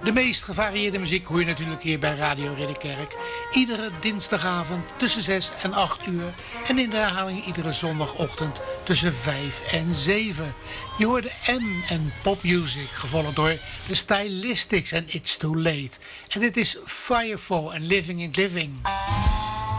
De meest gevarieerde muziek hoor je natuurlijk hier bij Radio Ridderkerk. Iedere dinsdagavond tussen 6 en 8 uur. En in de herhaling iedere zondagochtend tussen 5 en 7. Je hoorde M en Pop Music, gevolgd door de Stylistics en It's Too Late. En dit is Firefall en Living in Living.